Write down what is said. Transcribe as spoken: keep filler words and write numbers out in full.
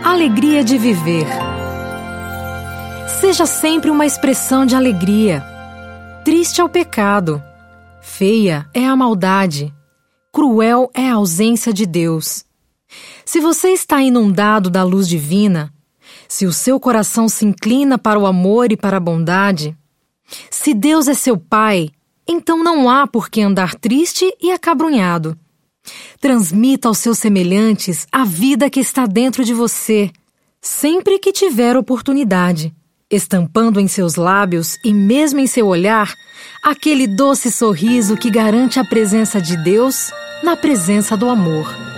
Alegria de viver. Seja sempre uma expressão de alegria. Triste é o pecado. Feia é a maldade. Cruel é a ausência de Deus. Se você está inundado da luz divina, se o seu coração se inclina para o amor e para a bondade, se Deus é seu Pai, então não há por que andar triste e acabrunhado. Transmita aos seus semelhantes a vida que está dentro de você, sempre que tiver oportunidade, estampando em seus lábios e mesmo em seu olhar aquele doce sorriso que garante a presença de Deus na presença do amor.